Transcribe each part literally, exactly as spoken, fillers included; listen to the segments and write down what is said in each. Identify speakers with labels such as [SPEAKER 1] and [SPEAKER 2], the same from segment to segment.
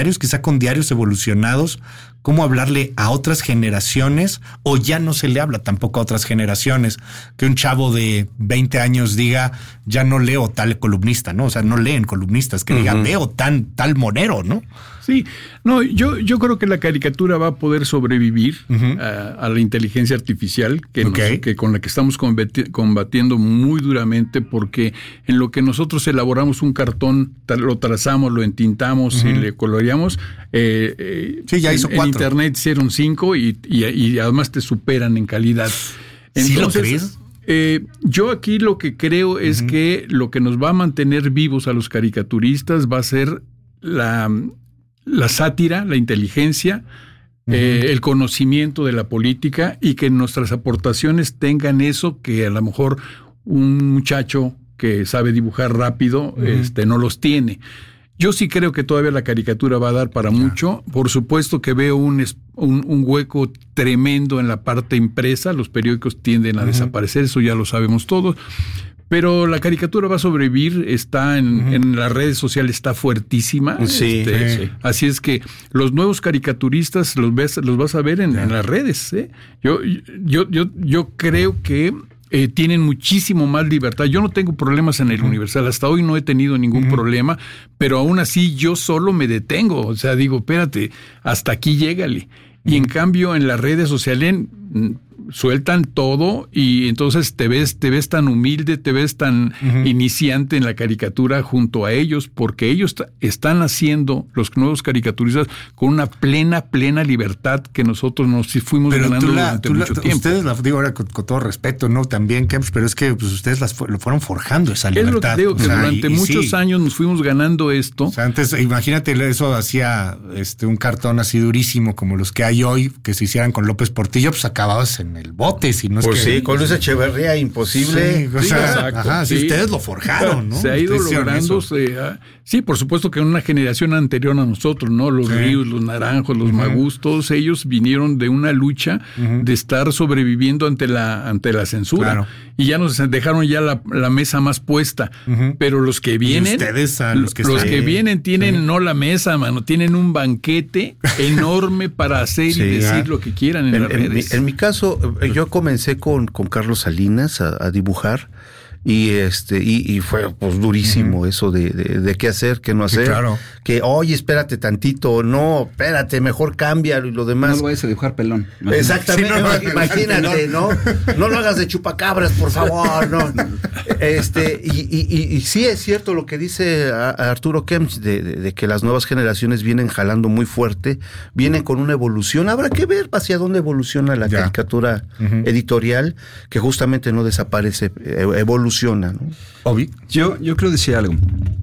[SPEAKER 1] quizá con diarios evolucionados, cómo hablarle a otras generaciones, o ya no se le habla tampoco a otras generaciones, que un chavo de veinte años diga, ya no leo tal columnista, ¿no? O sea, no leen columnistas, que uh-huh. digan, veo tan, tal monero, ¿no?
[SPEAKER 2] Sí, no, yo, yo creo que la caricatura va a poder sobrevivir uh-huh. a, a la inteligencia artificial que, okay. nos, que con la que estamos combati- combatiendo muy duramente, porque en lo que nosotros elaboramos un cartón, lo trazamos, lo entintamos uh-huh. y le coloreamos, eh, eh,
[SPEAKER 1] sí, ya
[SPEAKER 2] en,
[SPEAKER 1] hizo cuatro.
[SPEAKER 2] En internet hicieron cinco y, y, y además te superan en calidad. Entonces,
[SPEAKER 1] ¿sí lo crees?
[SPEAKER 2] Eh, yo aquí lo que creo es uh-huh. que lo que nos va a mantener vivos a los caricaturistas va a ser la... la sátira, la inteligencia, uh-huh. eh, el conocimiento de la política, y que nuestras aportaciones tengan eso que a lo mejor un muchacho que sabe dibujar rápido uh-huh. este, no los tiene. Yo sí creo que todavía la caricatura va a dar para claro. mucho. Por supuesto que veo un, un, un hueco tremendo en la parte impresa. Los periódicos tienden a uh-huh. desaparecer, eso ya lo sabemos todos. Pero la caricatura va a sobrevivir, está en, uh-huh. en las redes sociales, está fuertísima.
[SPEAKER 3] Sí,
[SPEAKER 2] este,
[SPEAKER 3] sí.
[SPEAKER 2] Así es que los nuevos caricaturistas los ves, los vas a ver en, yeah. en las redes. ¿eh? Yo, yo, yo, yo creo que eh, tienen muchísimo más libertad. Yo no tengo problemas en el uh-huh. Universal, hasta hoy no he tenido ningún uh-huh. problema, pero aún así yo solo me detengo. O sea, digo, espérate, hasta aquí llégale. Uh-huh. Y en cambio en las redes sociales sueltan todo, y entonces te ves, te ves tan humilde, te ves tan uh-huh. iniciante en la caricatura junto a ellos, porque ellos t- están haciendo, los nuevos caricaturistas, con una plena, plena libertad que nosotros nos fuimos pero ganando la, durante mucho la, tiempo.
[SPEAKER 1] Ustedes, la, digo ahora con, con todo respeto, ¿no? También, Kemps, pero es que pues, ustedes las fu- lo fueron forjando esa libertad.
[SPEAKER 2] Es lo que digo, que o sea, durante y, muchos y sí. años nos fuimos ganando esto.
[SPEAKER 1] O sea, antes, imagínate, eso hacía este un cartón así durísimo como los que hay hoy, que se hicieran con López Portillo, pues acababas en el bote, si no es
[SPEAKER 3] pues
[SPEAKER 1] que...
[SPEAKER 3] sí, con Luis Echeverría, imposible.
[SPEAKER 1] Sí, o sea, sí, ajá, sí, sí, ustedes lo forjaron, ¿no?
[SPEAKER 2] Se ha ido
[SPEAKER 1] ustedes
[SPEAKER 2] logrando, se ha, sí, por supuesto que en una generación anterior a nosotros, ¿no? Los sí. Ríos, los Naranjos, los uh-huh. Magús, todos ellos vinieron de una lucha uh-huh. de estar sobreviviendo ante la, ante la censura. Claro. Y ya nos dejaron ya la, la mesa más puesta. Uh-huh. Pero los que vienen,
[SPEAKER 1] ustedes, a los que,
[SPEAKER 2] los que vienen tienen sí. no la mesa, mano, tienen un banquete enorme para hacer sí, y decir ¿eh? Lo que quieran en, en las
[SPEAKER 3] en
[SPEAKER 2] redes.
[SPEAKER 3] Mi, en mi caso, yo comencé con, con Carlos Salinas a, a dibujar. Y este y, y fue pues durísimo uh-huh. eso de, de, de qué hacer, qué no hacer. Sí, claro. Que, oye, espérate tantito, no, espérate, mejor cámbialo y lo demás.
[SPEAKER 4] No lo vayas a dibujar pelón.
[SPEAKER 3] Exactamente, sí, no, imagínate, ¿no? No lo hagas de chupacabras, por favor, no. Este, y, y, y, y sí es cierto lo que dice a, a Arturo Kemps, de, de, de que las nuevas generaciones vienen jalando muy fuerte, vienen con una evolución. Habrá que ver hacia dónde evoluciona la ya. caricatura uh-huh. editorial, que justamente no desaparece, evoluciona. ¿No?
[SPEAKER 4] Obi. Yo, yo creo decir algo.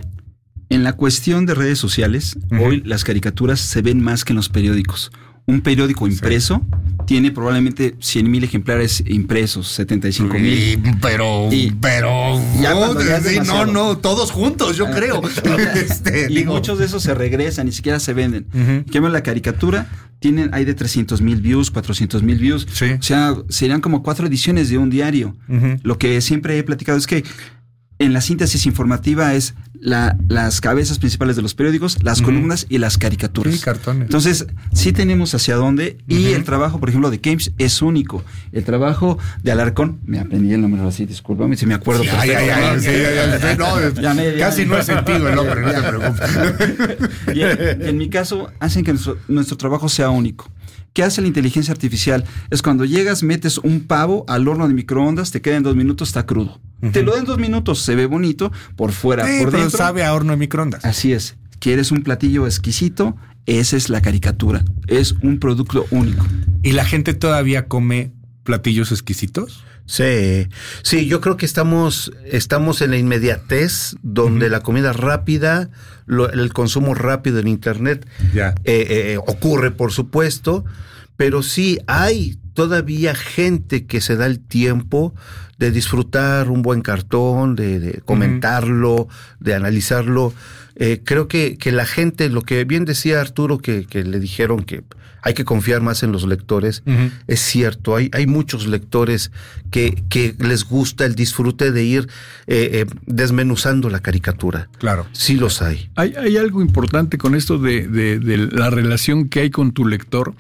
[SPEAKER 4] En la cuestión de redes sociales, uh-huh. hoy las caricaturas se ven más que en los periódicos. Un periódico impreso sí. tiene probablemente cien mil ejemplares impresos, setenta y cinco mil.
[SPEAKER 1] Pero, y, pero,
[SPEAKER 4] ya
[SPEAKER 1] no, sí, no, no, todos juntos, yo creo.
[SPEAKER 4] este, y digo. Muchos de esos se regresan, ni siquiera se venden. Uh-huh. En cambio, la caricatura tienen, hay de trescientos mil views, cuatrocientos mil views. Sí. O sea, serían como cuatro ediciones de un diario. Uh-huh. Lo que siempre he platicado es que en la síntesis informativa es la, las cabezas principales de los periódicos, las uh-huh. columnas y las caricaturas.
[SPEAKER 1] Sí, cartones.
[SPEAKER 4] Entonces, sí tenemos hacia dónde. Uh-huh. Y el trabajo, por ejemplo, de Kemps es único. El trabajo de Alarcón, me aprendí el nombre así, discúlpame, si me acuerdo. Sí,
[SPEAKER 1] ay, ay, ay, sí, ya, ya, no, ya me, ya, casi ya, no he sentido el nombre, no te preocupes.
[SPEAKER 4] Y en, en mi caso, hacen que nuestro, nuestro trabajo sea único. ¿Qué hace la inteligencia artificial? Es cuando llegas, metes un pavo al horno de microondas, te queda en dos minutos, está crudo. Uh-huh. Te lo den dos minutos, se ve bonito, por fuera,
[SPEAKER 1] sí,
[SPEAKER 4] por
[SPEAKER 1] pero
[SPEAKER 4] dentro.
[SPEAKER 1] Sabe a horno de microondas.
[SPEAKER 4] Así es. ¿Quieres un platillo exquisito? Esa es la caricatura. Es un producto único.
[SPEAKER 1] ¿Y la gente todavía come platillos exquisitos?
[SPEAKER 3] Sí, sí, yo creo que estamos, estamos en la inmediatez donde uh-huh. la comida rápida, lo, el consumo rápido en internet
[SPEAKER 1] yeah.
[SPEAKER 3] eh, eh, ocurre, por supuesto, pero sí hay todavía gente que se da el tiempo de disfrutar un buen cartón, de, de comentarlo, uh-huh. de analizarlo. eh, creo que, que la gente, lo que bien decía Arturo, que, que le dijeron que hay que confiar más en los lectores, uh-huh. es cierto, hay, hay muchos lectores que, que les gusta el disfrute de ir eh, eh, desmenuzando la caricatura.
[SPEAKER 1] Claro.
[SPEAKER 3] Sí los hay.
[SPEAKER 2] Hay, hay algo importante con esto de, de, de la relación que hay con tu lector.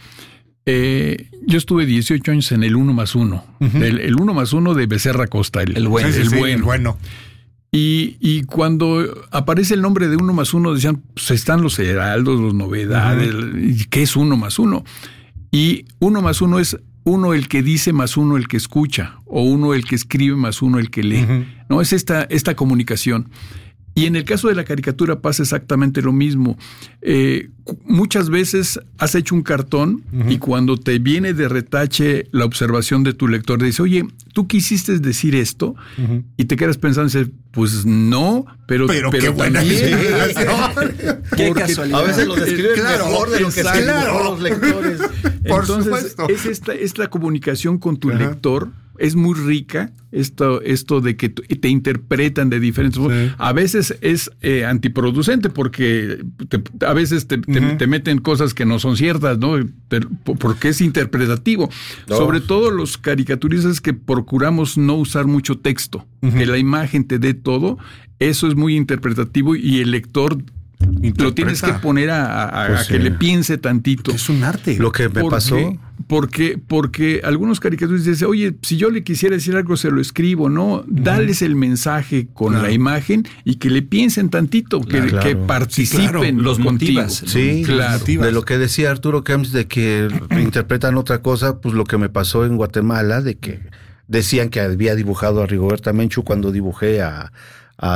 [SPEAKER 2] Eh, yo estuve dieciocho años en el uno más uno. Uh-huh. El, el uno más uno de Becerra Costa. El, el bueno.
[SPEAKER 1] Sí, sí,
[SPEAKER 2] el
[SPEAKER 1] sí,
[SPEAKER 2] bueno.
[SPEAKER 1] El bueno.
[SPEAKER 2] Y, y cuando aparece el nombre de uno más uno, decían, pues están los heraldos, los novedades, uh-huh. ¿qué es uno más uno? Y uno más uno es uno el que dice más uno el que escucha, o uno el que escribe más uno el que lee. Uh-huh. No, es esta, esta comunicación. Y en el caso de la caricatura pasa exactamente lo mismo. Eh, muchas veces has hecho un cartón uh-huh. y cuando te viene de retache la observación de tu lector, dice, oye, ¿tú quisiste decir esto? Uh-huh. Y te quedas pensando, pues no, pero,
[SPEAKER 1] pero,
[SPEAKER 2] pero
[SPEAKER 1] qué buena idea.
[SPEAKER 3] Qué casualidad. A veces lo describen claro, mejor de lo que escriben claro. los lectores.
[SPEAKER 2] Por Entonces, supuesto. Es esta, esta comunicación con tu uh-huh. lector. Es muy rica esto, esto de que te interpretan de diferentes formas. Sí. A veces es eh, antiproducente porque te, a veces te, uh-huh. te, te meten cosas que no son ciertas, ¿no? Pero, porque es interpretativo. No. Sobre todo los caricaturistas que procuramos no usar mucho texto, uh-huh. que la imagen te dé todo, eso es muy interpretativo y el lector Interpreta. Lo tienes que poner a, a, pues a sí. que le piense tantito.
[SPEAKER 1] Es un arte.
[SPEAKER 3] Lo que me
[SPEAKER 2] porque,
[SPEAKER 3] pasó.
[SPEAKER 2] Porque, porque algunos caricaturistas dicen, oye, si yo le quisiera decir algo, se lo escribo, ¿no? Uh-huh. Dales el mensaje con claro. la imagen y que le piensen tantito, que, claro. que participen sí, claro.
[SPEAKER 4] los motivas.
[SPEAKER 3] Sí, claro. De lo que decía Arturo Camps de que interpretan otra cosa, pues lo que me pasó en Guatemala, de que decían que había dibujado a Rigoberta Menchú cuando dibujé a... A,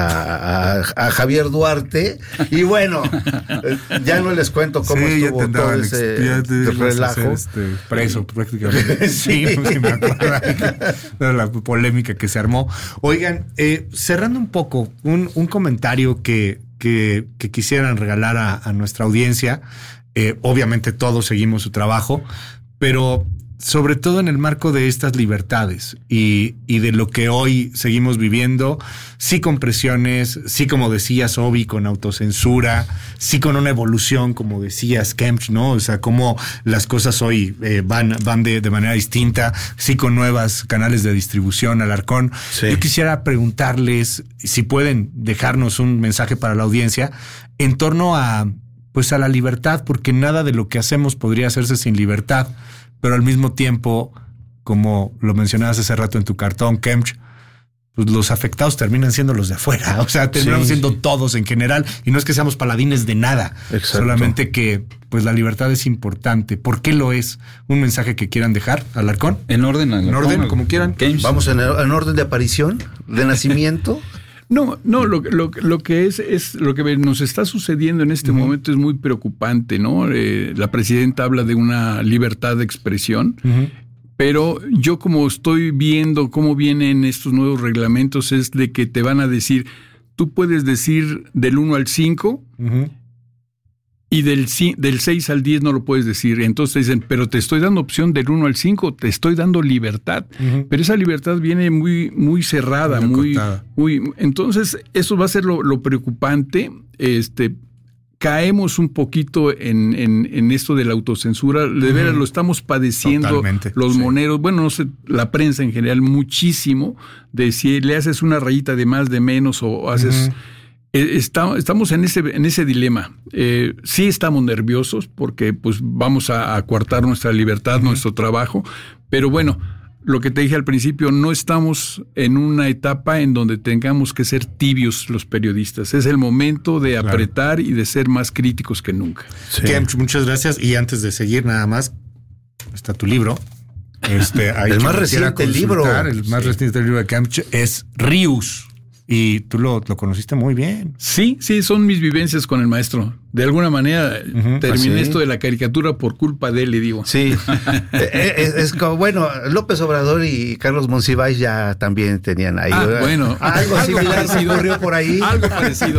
[SPEAKER 3] a, a, a Javier Duarte y bueno, ya no les cuento cómo sí, estuvo todo ese ya te relajo
[SPEAKER 1] este, preso prácticamente. sí, sí me acuerdo de la polémica que se armó. Oigan, eh, cerrando un poco un, un comentario que, que, que quisieran regalar a, a nuestra audiencia. Eh, obviamente todos seguimos su trabajo, pero sobre todo en el marco de estas libertades y, y de lo que hoy seguimos viviendo, sí con presiones, sí como decías, Obi, con autocensura, sí con una evolución, como decías, Kempch, ¿no? O sea, cómo las cosas hoy eh, van, van de, de manera distinta, sí con nuevos canales de distribución, Alarcón. Sí. Yo quisiera preguntarles si pueden dejarnos un mensaje para la audiencia en torno a, pues a la libertad, porque nada de lo que hacemos podría hacerse sin libertad. Pero al mismo tiempo, como lo mencionabas hace rato en tu cartón, Kempch, pues los afectados terminan siendo los de afuera. O sea, terminamos sí, siendo sí. todos en general. Y no es que seamos paladines de nada. Exacto. Solamente que pues la libertad es importante. ¿Por qué lo es? ¿Un mensaje que quieran dejar, Alarcón?
[SPEAKER 4] En orden, Alarcón.
[SPEAKER 1] En orden, como quieran.
[SPEAKER 3] Kempch. Vamos en, en orden de aparición, de nacimiento.
[SPEAKER 2] No, no, lo, lo, lo que es, es lo que nos está sucediendo en este uh-huh. momento es muy preocupante, ¿no? Eh, la presidenta habla de una libertad de expresión, uh-huh. pero yo como estoy viendo cómo vienen estos nuevos reglamentos es de que te van a decir, tú puedes decir del uno al cinco uh-huh. y del, del seis al diez no lo puedes decir. Entonces dicen, pero te estoy dando opción del uno al cinco, te estoy dando libertad. Uh-huh. Pero esa libertad viene muy, muy cerrada, muy, muy, muy... Entonces, eso va a ser lo, lo preocupante. Este, caemos un poquito en, en, en esto de la autocensura. De uh-huh. veras, lo estamos padeciendo. Totalmente, los sí. moneros, bueno, no sé, la prensa en general, muchísimo, de si le haces una rayita de más, de menos, o haces... Uh-huh. Está, estamos en ese, en ese dilema. Eh, sí estamos nerviosos porque pues vamos a, a coartar nuestra libertad, uh-huh. nuestro trabajo, pero bueno, lo que te dije al principio, no estamos en una etapa en donde tengamos que ser tibios los periodistas. Es el momento de claro. apretar y de ser más críticos que nunca.
[SPEAKER 1] Sí. Kempch, muchas gracias. Y antes de seguir, nada más, está tu libro. Este,
[SPEAKER 3] el más reciente libro.
[SPEAKER 1] El más sí. reciente libro de Kempch es Rius. Y tú lo, lo conociste muy bien.
[SPEAKER 2] Sí, sí, son mis vivencias con el maestro. De alguna manera uh-huh, terminé ¿sí? esto de la caricatura por culpa de él, le digo.
[SPEAKER 3] Sí, es, es como, bueno, López Obrador y Carlos Monsiváis ya también tenían ahí.
[SPEAKER 2] Ah, ¿verdad? Bueno.
[SPEAKER 3] Algo similar se ocurrió por ahí.
[SPEAKER 2] Algo parecido.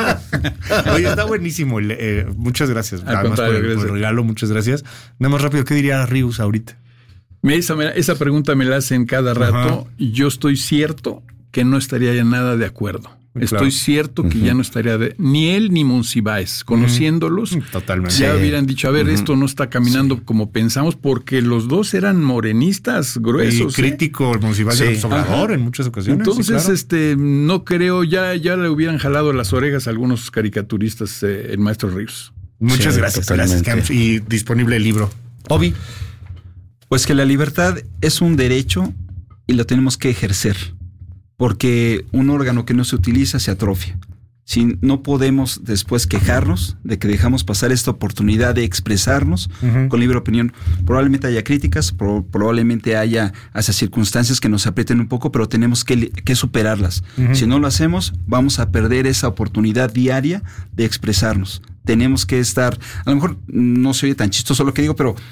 [SPEAKER 1] Oye, está buenísimo. Eh, muchas gracias.
[SPEAKER 2] Al Además, por,
[SPEAKER 1] gracias. por el regalo, muchas gracias. Nada más rápido, ¿qué diría Rius ahorita?
[SPEAKER 2] Esa, esa pregunta me la hacen cada rato. Uh-huh. Y yo estoy cierto que no estaría ya nada de acuerdo. Claro. Estoy cierto que uh-huh. ya no estaría de... Ni él ni Monsiváis, conociéndolos, uh-huh.
[SPEAKER 1] totalmente.
[SPEAKER 2] Ya
[SPEAKER 1] sí.
[SPEAKER 2] hubieran dicho, a ver, uh-huh. esto no está caminando sí. como pensamos, porque los dos eran morenistas gruesos.
[SPEAKER 1] Y crítico, ¿eh? Monsiváis sí. era Obrador en muchas ocasiones.
[SPEAKER 2] Entonces,
[SPEAKER 1] sí, claro.
[SPEAKER 2] este, no creo, ya, ya le hubieran jalado las orejas a algunos caricaturistas, eh, el maestro Ríos.
[SPEAKER 1] Muchas
[SPEAKER 3] sí,
[SPEAKER 1] gracias,
[SPEAKER 3] totalmente.
[SPEAKER 1] gracias. Y disponible el libro. Obi.
[SPEAKER 4] Pues que la libertad es un derecho y lo tenemos que ejercer. Porque un órgano que no se utiliza se atrofia. Si no podemos después quejarnos de que dejamos pasar esta oportunidad de expresarnos uh-huh. con libre opinión, probablemente haya críticas, pro- probablemente haya hasta circunstancias que nos aprieten un poco, pero tenemos que, que superarlas. Uh-huh. Si no lo hacemos, vamos a perder esa oportunidad diaria de expresarnos. Tenemos que estar, a lo mejor no se oye tan chistoso lo que digo, pero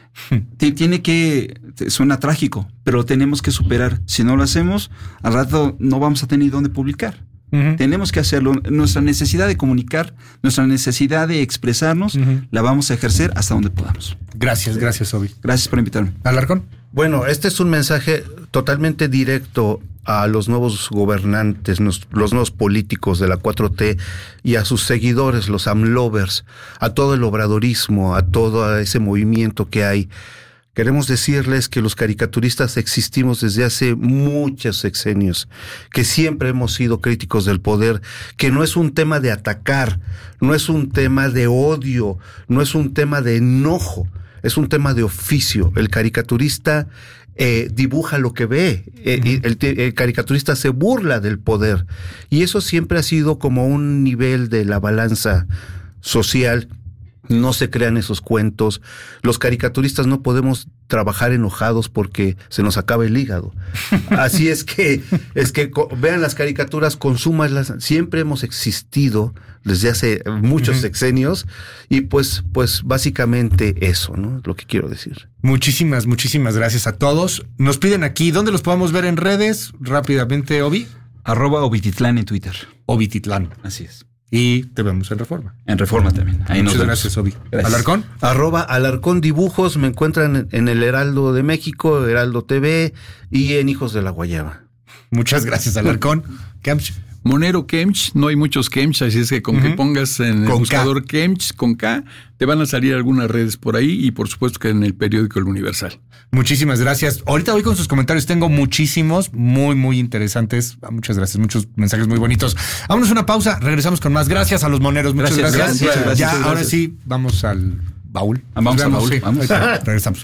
[SPEAKER 4] tiene que, suena trágico, pero tenemos que superar. Si no lo hacemos, al rato no vamos a tener dónde publicar. Uh-huh. Tenemos que hacerlo. Nuestra necesidad de comunicar, nuestra necesidad de expresarnos, uh-huh. la vamos a ejercer hasta donde podamos.
[SPEAKER 1] Gracias, gracias, Obi.
[SPEAKER 4] Gracias por invitarme.
[SPEAKER 1] Alarcón.
[SPEAKER 3] Bueno, este es un mensaje totalmente directo a los nuevos gobernantes, los, los nuevos políticos de la cuatro T y a sus seguidores, los AMLovers, a todo el obradorismo, a todo ese movimiento que hay. Queremos decirles que los caricaturistas existimos desde hace muchos sexenios, que siempre hemos sido críticos del poder, que no es un tema de atacar, no es un tema de odio, no es un tema de enojo, es un tema de oficio. El caricaturista eh, dibuja lo que ve, eh, uh-huh. el, el caricaturista se burla del poder, y eso siempre ha sido como un nivel de la balanza social. No se crean esos cuentos. Los caricaturistas no podemos trabajar enojados porque se nos acaba el hígado. Así es que, es que vean las caricaturas, consúmanlas. Siempre hemos existido desde hace muchos uh-huh. sexenios y pues, pues básicamente eso, ¿no? Es lo que quiero decir.
[SPEAKER 1] Muchísimas, muchísimas gracias a todos. Nos piden aquí, ¿dónde los podemos ver en redes? Rápidamente, Obi.
[SPEAKER 4] Arroba Obititlán en Twitter.
[SPEAKER 1] Obititlán.
[SPEAKER 4] Así es.
[SPEAKER 1] Y te vemos en Reforma.
[SPEAKER 4] En Reforma también. Ahí
[SPEAKER 1] Muchas
[SPEAKER 4] nos
[SPEAKER 1] gracias, Obi.
[SPEAKER 4] Gracias.
[SPEAKER 1] ¿Alarcón?
[SPEAKER 3] Arroba Alarcón Dibujos. Me encuentran en el Heraldo de México, Heraldo T V y en Hijos de la Guayaba.
[SPEAKER 1] Muchas gracias, Alarcón. Kemch.
[SPEAKER 2] Monero Kemch, no hay muchos Kemch, así es que con uh-huh. que pongas en el
[SPEAKER 1] con
[SPEAKER 2] buscador
[SPEAKER 1] K.
[SPEAKER 2] Kemch con K, te van a salir algunas redes por ahí y por supuesto que en el periódico El Universal.
[SPEAKER 1] Muchísimas gracias. Ahorita voy con sus comentarios, tengo muchísimos, muy, muy interesantes. Muchas gracias, muchos mensajes muy bonitos. Vámonos a una pausa, regresamos con más. Gracias a los moneros, muchas gracias.
[SPEAKER 3] Gracias, gracias, gracias
[SPEAKER 1] ya,
[SPEAKER 3] gracias.
[SPEAKER 1] ahora sí, vamos al baúl.
[SPEAKER 4] Ah, vamos al baúl,
[SPEAKER 1] sí.
[SPEAKER 4] vamos.
[SPEAKER 1] Regresamos.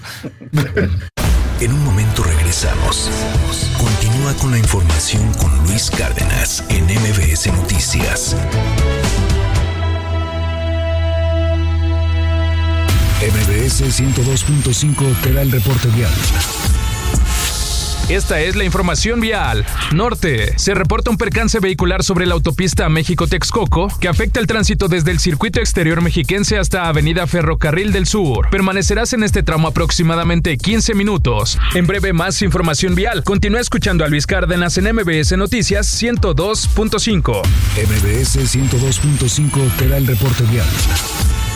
[SPEAKER 5] En un momento regresamos. Continúa con la información con Luis Cárdenas en M B S Noticias. M B S ciento dos punto cinco te da el reporte vial.
[SPEAKER 6] Esta es la información vial. Norte. Se reporta un percance vehicular sobre la autopista México-Texcoco que afecta el tránsito desde el circuito exterior mexiquense hasta Avenida Ferrocarril del Sur. Permanecerás en este tramo aproximadamente quince minutos. En breve, más información vial. Continúa escuchando a Luis Cárdenas en M B S Noticias ciento dos punto cinco.
[SPEAKER 5] M B S ciento dos punto cinco te da el reporte vial.